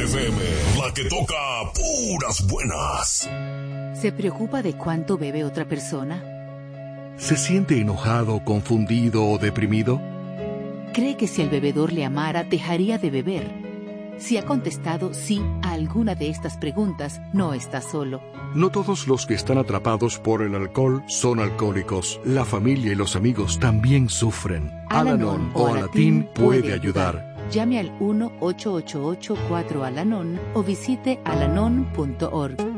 FM, la que toca puras buenas. ¿Se preocupa de cuánto bebe otra persona? ¿Se siente enojado, confundido o deprimido? ¿Cree que si el bebedor le amara, dejaría de beber? Si ha contestado sí a alguna de estas preguntas, no está solo. No todos los que están atrapados por el alcohol son alcohólicos. La familia y los amigos también sufren. Al-Anon o Alatín puede ayudar. Llame al 1-888-4-ALANON o visite alanon.org.